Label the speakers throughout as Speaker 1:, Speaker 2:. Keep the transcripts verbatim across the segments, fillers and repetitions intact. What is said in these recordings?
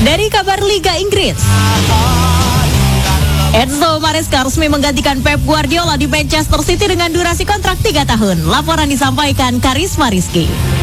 Speaker 1: Dari kabar Liga Inggris, Enzo Maresca resmi menggantikan Pep Guardiola di Manchester City dengan durasi kontrak tiga tahun. Laporan disampaikan Karisma Rizky.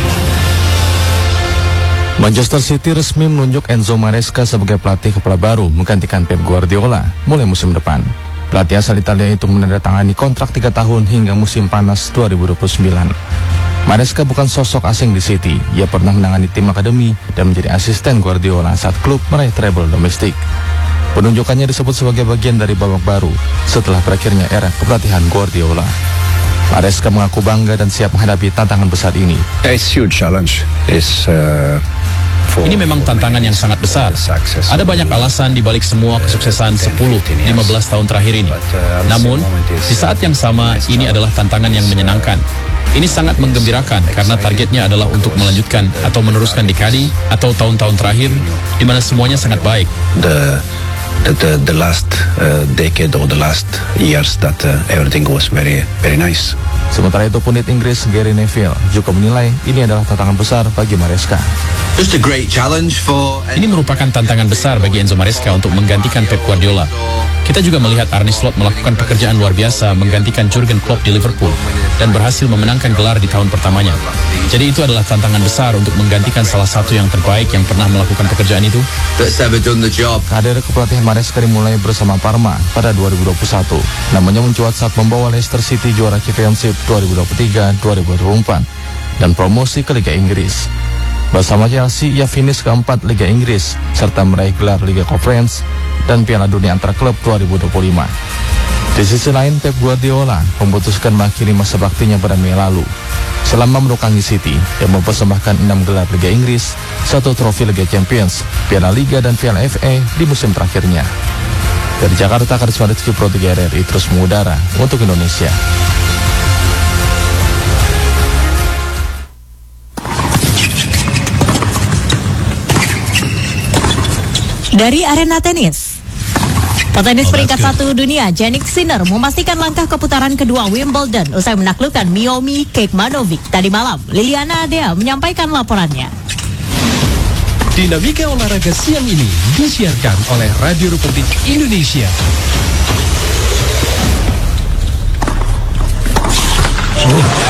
Speaker 2: Manchester City resmi menunjuk Enzo Maresca sebagai pelatih kepala baru menggantikan Pep Guardiola mulai musim depan. Pelatih asal Italia itu menandatangani kontrak tiga tahun hingga musim panas dua ribu dua puluh sembilan. Maresca bukan sosok asing di City. Ia pernah menangani tim akademi dan menjadi asisten Guardiola saat klub meraih treble domestik. Penunjukannya disebut sebagai bagian dari babak baru setelah berakhirnya era kepelatihan Guardiola. Maresca mengaku bangga dan siap menghadapi tantangan besar ini.
Speaker 3: It's huge challenge. It's, uh,
Speaker 4: Ini memang tantangan yang sangat besar. Ada banyak alasan di balik semua kesuksesan sepuluh lima belas tahun terakhir ini. Namun, di saat yang sama, ini adalah tantangan yang menyenangkan. Ini sangat menggembirakan karena targetnya adalah untuk melanjutkan atau meneruskan dekade atau tahun-tahun terakhir di mana semuanya sangat baik.
Speaker 3: The the the, the last uh, decade or the last years that uh, everything was very very nice.
Speaker 2: Sementara itu pundit Inggris Gary Neville juga menilai ini adalah tantangan besar bagi Maresca.
Speaker 4: Ini merupakan tantangan besar bagi Enzo Maresca untuk menggantikan Pep Guardiola. Kita juga melihat Arne Slot melakukan pekerjaan luar biasa menggantikan Jurgen Klopp di Liverpool dan berhasil memenangkan gelar di tahun pertamanya. Jadi itu adalah tantangan besar untuk menggantikan salah satu yang terbaik yang pernah melakukan pekerjaan itu.
Speaker 2: Karir kepelatihan Maresca dimulai bersama Parma pada dua ribu dua puluh satu. Namanya mencuat saat membawa Leicester City juara Championship dua ribu dua puluh tiga dua ribu dua puluh empat dan promosi ke Liga Inggris. Bersama Chelsea, ia finish keempat Liga Inggris serta meraih gelar Liga Conference dan Piala Dunia antar klub dua ribu dua puluh lima. Di sisi lain, Pep Guardiola memutuskan mengakhiri masa baktinya pada Mei lalu. Selama menukangi City, dia mempersembahkan enam gelar Liga Inggris, satu trofi Liga Champions, Piala Liga dan Piala F A di musim terakhirnya. Dari Jakarta, Karisma Rizky Pro tiga R R I terus mengudara untuk Indonesia.
Speaker 1: Dari arena tenis, petenis peringkat satu dunia Jannik Sinner memastikan langkah ke putaran kedua Wimbledon usai menaklukkan Miomir Kecmanovic tadi malam. Liliana Adea menyampaikan laporannya.
Speaker 5: Dinamika olahraga siang ini disiarkan oleh Radio Republik Indonesia. Oh.